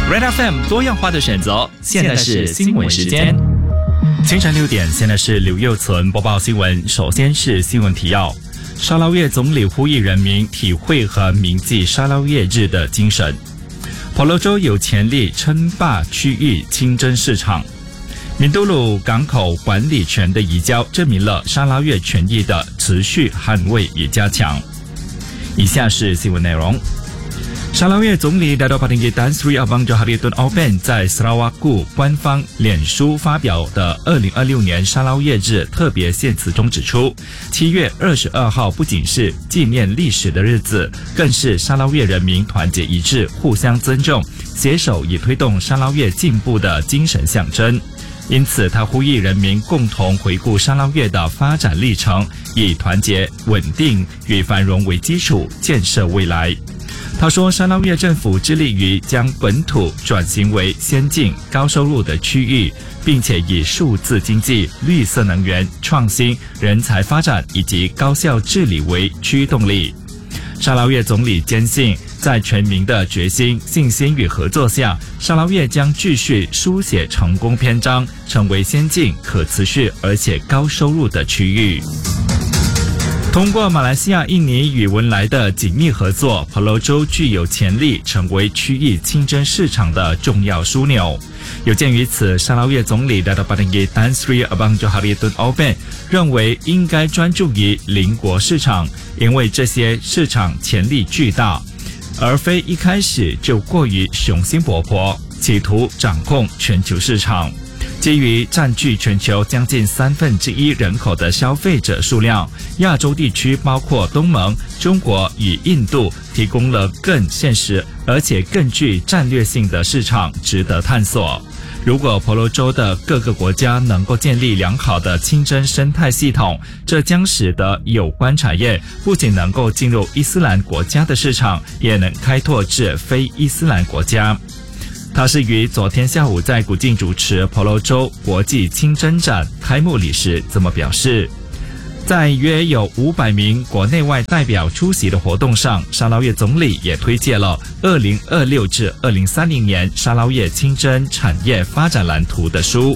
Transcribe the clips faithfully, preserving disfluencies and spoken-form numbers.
Red F M 多样化的选择，现在是新闻时间。清晨六点，现在是刘佑存播报新闻。首先是新闻提要：沙捞越总理呼吁人民体会和铭记沙捞越日的精神。婆罗洲有潜力称霸区域清真市场。敏都鲁港口管理权的移交，证明了沙捞越权益的持续捍卫与加强。以下是新闻内容。沙捞越总理 Dato Patinggi Tan Sri Abang Johari Tun Oben 在 Sarawak 官方脸书发表的二零二六年沙捞越日特别献词中指出，七月二十二号不仅是纪念历史的日子，更是沙捞越人民团结一致、互相尊重、携手以推动沙捞越进步的精神象征。因此，他呼吁人民共同回顾沙捞越的发展历程，以团结、稳定与繁荣为基础，建设未来。他说，沙捞越政府致力于将本土转型为先进、高收入的区域，并且以数字经济、绿色能源、创新、人才发展以及高效治理为驱动力。沙捞越总理坚信，在全民的决心、信心与合作下，沙捞越将继续书写成功篇章，成为先进、可持续而且高收入的区域。通过马来西亚、印尼与文莱的紧密合作，婆罗洲具有潜力成为区域清真市场的重要枢纽。有鉴于此，沙捞越总理 Dato Patinggi Tan Sri Abang Johari Tun Oben 认为应该专注于邻国市场，因为这些市场潜力巨大，而非一开始就过于雄心勃勃，企图掌控全球市场。基于占据全球将近三分之一人口的消费者数量，亚洲地区包括东盟、中国与印度提供了更现实而且更具战略性的市场，值得探索。如果婆罗洲的各个国家能够建立良好的清真生态系统，这将使得有关产业不仅能够进入伊斯兰国家的市场，也能开拓至非伊斯兰国家。他是于昨天下午在古晋主持婆罗洲国际清真展开幕礼时这么表示。在约有五百名国内外代表出席的活动上，沙捞越总理也推介了二零二六至二零三零年沙捞越清真产业发展蓝图的书。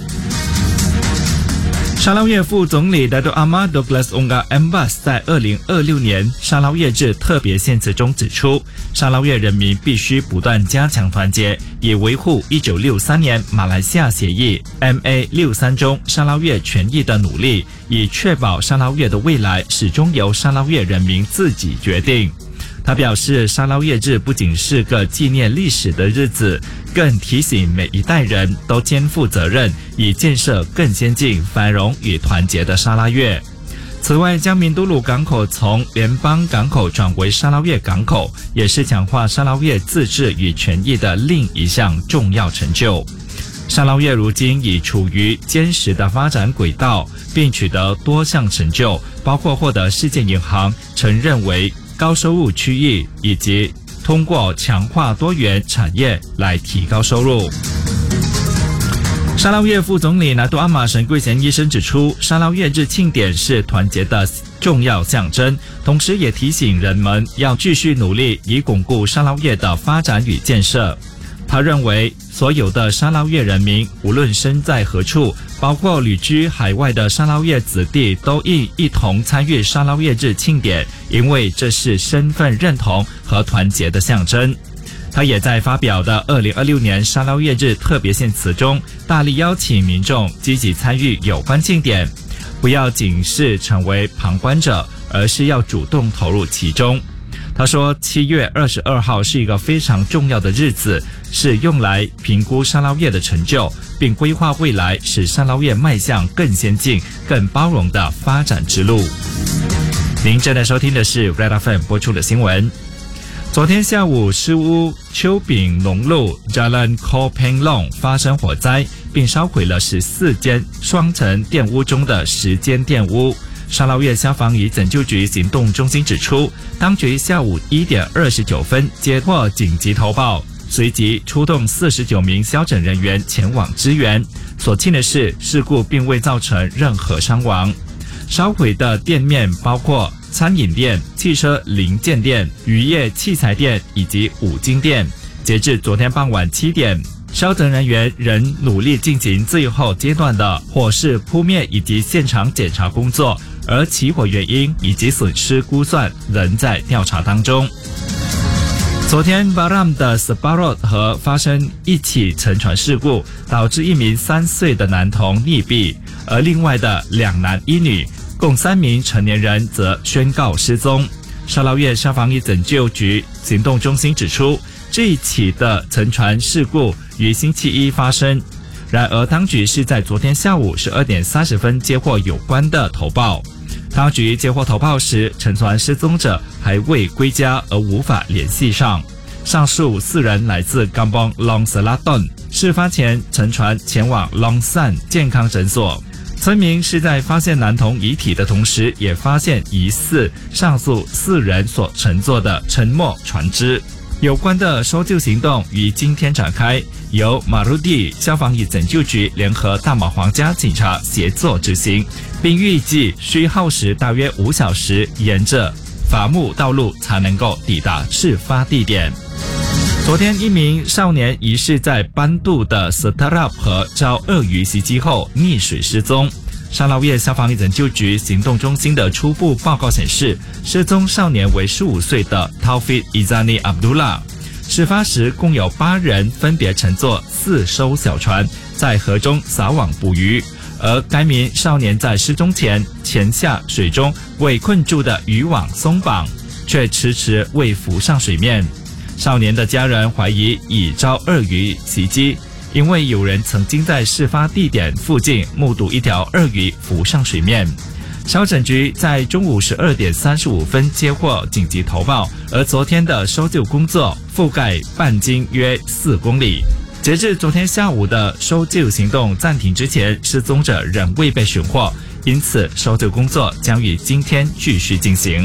沙捞越副总理 Dato Ahmad Douglas Ongah Embas 在二零二六年沙捞越日特别献词中指出，沙捞越人民必须不断加强团结，以维护一九六三年马来西亚协议 M A 六三 中沙捞越权益的努力，以确保沙捞越的未来始终由沙捞越人民自己决定。他表示，沙捞越日不仅是个纪念历史的日子，更提醒每一代人都肩负责任，以建设更先进、繁荣与团结的沙捞越。此外，将敏都鲁港口从联邦港口转为沙捞越港口，也是强化沙捞越自治与权益的另一项重要成就。沙捞越如今已处于坚实的发展轨道，并取得多项成就，包括获得世界银行承认为高收入区域，以及通过强化多元产业来提高收入。沙捞越副总理拿督阿玛沈桂贤医生指出，沙捞越日庆典是团结的重要象征，同时也提醒人们要继续努力，以巩固沙捞越的发展与建设。他认为，所有的沙捞越人民，无论身在何处，包括旅居海外的沙捞越子弟，都应一同参与沙捞越日庆典，因为这是身份认同和团结的象征。他也在发表的二零二六年沙捞越日特别献词中，大力邀请民众积极参与有关庆典，不要仅是成为旁观者，而是要主动投入其中。他说，七月二十二号是一个非常重要的日子，是用来评估沙捞越的成就，并规划未来，使沙捞越迈向更先进、更包容的发展之路。您正在收听的是 Red F M 播出的新闻。昨天下午，诗屋丘丙农路 Jalan Koh Peng Long 发生火灾，并烧毁了十四间双层店屋中的十间店屋。沙捞越消防与拯救局行动中心指出，当局下午一点二十九分接获紧急投报，随即出动四十九名消拯人员前往支援。所幸的是，事故并未造成任何伤亡。烧毁的店面包括餐饮店、汽车零件店、渔业器材店以及五金店。 截至昨天傍晚七点，消防人员仍努力进行最后阶段的火势扑灭以及现场检查工作，而起火原因以及损失估算仍在调查当中。昨天 Baram 的 Sebarot 河发生一起沉船事故，导致一名三岁的男童溺毙，而另外的两男一女共三名成年人则宣告失踪。沙捞越消防与拯救局行动中心指出，这一起的沉船事故于星期一发生，然而当局是在昨天下午十二点三十分接获有关的投报。当局接获投报时，沉船失踪者还未归家而无法联系上。上述四人来自冈邦 Long Selatan， 事发前乘船前往 Long San 健康诊所。村民是在发现男童遗体的同时，也发现疑似上述四人所乘坐的沉没船只。有关的搜救行动于今天展开，由马鲁地消防与拯救局联合大马皇家警察协作执行，并预计需耗时大约五小时，沿着伐木道路才能够抵达事发地点。昨天，一名少年疑似在班杜的 Setarap 河遭鳄鱼袭击后溺水失踪。沙捞越消防与拯救局行动中心的初步报告显示，失踪少年为十五岁的 Taufik Izani Abdullah。事发时共有八人分别乘坐四艘小船在河中撒网捕鱼，而该名少年在失踪前潜下水中为困住的渔网松绑，却迟迟未浮上水面。少年的家人怀疑已遭鳄鱼袭击，因为有人曾经在事发地点附近目睹一条鳄鱼浮上水面。消拯局在中午十二点三十五分接获紧急投报，而昨天的搜救工作覆盖半径约四公里。截至昨天下午的搜救行动暂停之前，失踪者仍未被寻获，因此搜救工作将于今天继续进行。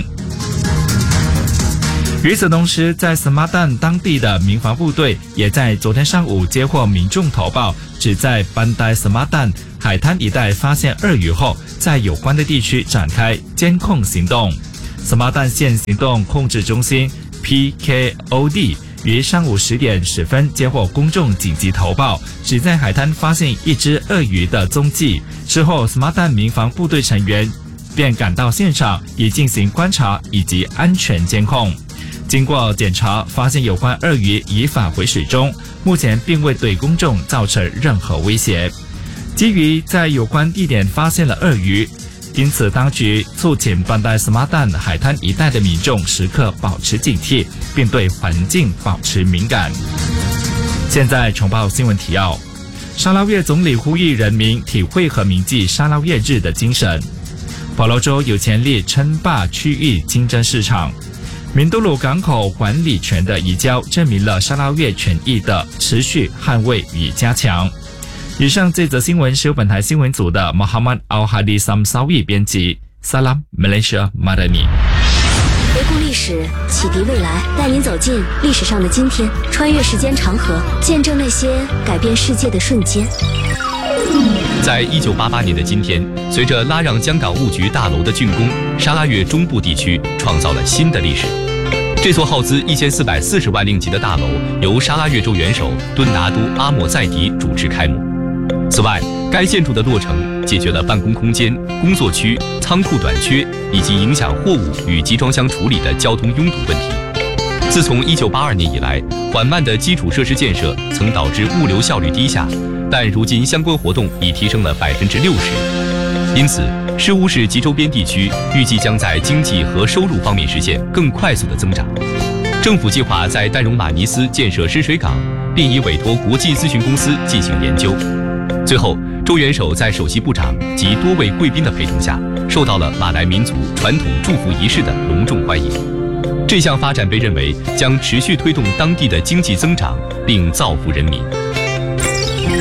与此同时，在斯马旦当地的民防部队也在昨天上午接获民众投报，只在班代斯马旦海滩一带发现鳄鱼后，在有关的地区展开监控行动。斯马旦县行动控制中心 P K O D 于上午十点十分接获公众紧急投报，只在海滩发现一只鳄鱼的踪迹。之后，斯马旦民防部队成员便赶到现场，以进行观察以及安全监控。经过检查，发现有关鳄鱼已返回水中，目前并未对公众造成任何威胁。基于在有关地点发现了鳄鱼，因此当局促请班代斯马旦海滩一带的民众时刻保持警惕，并对环境保持敏感。现在重报新闻提要：沙捞越总理呼吁人民体会和铭记沙捞越日的精神。婆罗洲有潜力称霸区域清真市场。明都鲁港口管理权的移交，证明了沙捞越权益的持续捍卫与加强。以上这则新闻是由本台新闻组的 Muhammad Al-Hadi Samsawi 编辑。Salam Malaysia Madani。 回顾历史，启迪未来，带您走进历史上的今天，穿越时间长河，见证那些改变世界的瞬间。 在一九八八年的今天，随着拉让江港务局大楼的竣工，沙拉越中部地区创造了新的历史。这座耗资一千四百四十万令吉的大楼由沙拉越州元首敦拿都阿莫在迪主持开幕。此外，该建筑的落成解决了办公空间、工作区、仓库短缺以及影响货物与集装箱处理的交通拥堵问题。自从一九八二年以来，缓慢的基础设施建设曾导致物流效率低下，但如今相关活动已提升了百分之六十。因此，事乌市及周边地区预计将在经济和收入方面实现更快速的增长。政府计划在丹戎马尼斯建设深水港，并已委托国际咨询公司进行研究。最后，周元首在首席部长及多位贵宾的陪同下，受到了马来民族传统祝福仪式的隆重欢迎。这项发展被认为将持续推动当地的经济增长，并造福人民。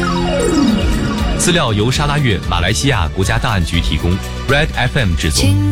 资料由沙拉越马来西亚国家档案局提供 ，Red F M 制作。